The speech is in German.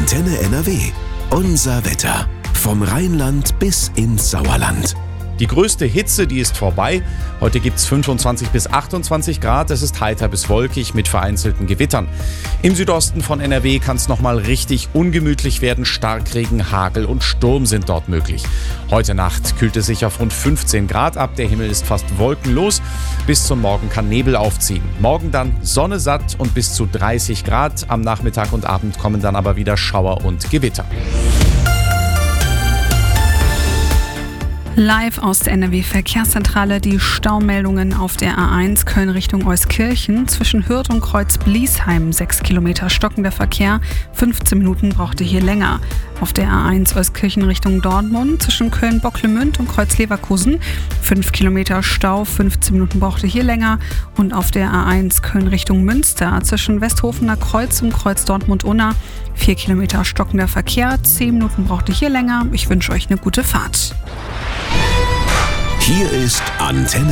Antenne NRW. Unser Wetter. Vom Rheinland bis ins Sauerland. Die größte Hitze, die ist vorbei. Heute gibt es 25 bis 28 Grad. Es ist heiter bis wolkig mit vereinzelten Gewittern. Im Südosten von NRW kann es nochmal richtig ungemütlich werden. Starkregen, Hagel und Sturm sind dort möglich. Heute Nacht kühlt es sich auf rund 15 Grad ab. Der Himmel ist fast wolkenlos. Bis zum Morgen kann Nebel aufziehen. Morgen dann Sonne satt und bis zu 30 Grad. Am Nachmittag und Abend kommen dann aber wieder Schauer und Gewitter. Live aus der NRW-Verkehrszentrale die Staumeldungen auf der A1 Köln Richtung Euskirchen. Zwischen Hürth und Kreuz-Bliesheim 6 Kilometer stockender Verkehr. 15 Minuten brauchte hier länger. Auf der A1 Euskirchen Richtung Dortmund zwischen Köln-Bocklemünd und Kreuz-Leverkusen 5 Kilometer Stau. 15 Minuten brauchte hier länger. Und auf der A1 Köln Richtung Münster zwischen Westhofener Kreuz und Kreuz Dortmund-Unna 4 Kilometer stockender Verkehr. 10 Minuten brauchte hier länger. Ich wünsche euch eine gute Fahrt. Hier ist Antenne